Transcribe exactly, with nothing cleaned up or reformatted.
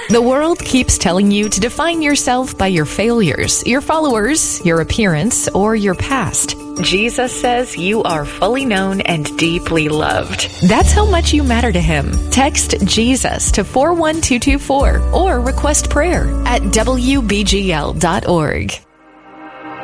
The world keeps telling you to define yourself by your failures, your followers, your appearance, or your past. Jesus says you are fully known and deeply loved. That's how much you matter to Him. Text Jesus to four one two two four or request prayer at W B G L dot org.